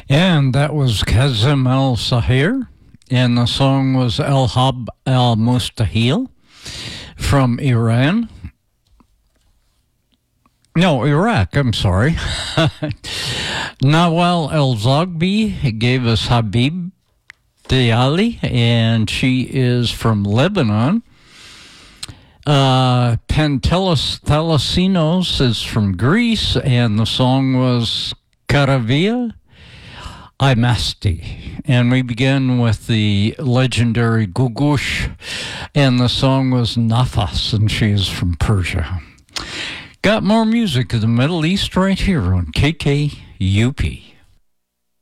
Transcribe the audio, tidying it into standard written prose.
And that was Kazim El Sahir, and the song was El Hab Al Mustahil from Iran. No, Iraq, I'm sorry. Nawal El Zogby gave us Habib Diali, and she is from Lebanon. Pantelis Thalasinos is from Greece, and the song was Karavia Imasti. And we begin with the legendary Gugush, and the song was Nafas, and she is from Persia. Got more music of the Middle East right here on KKUP.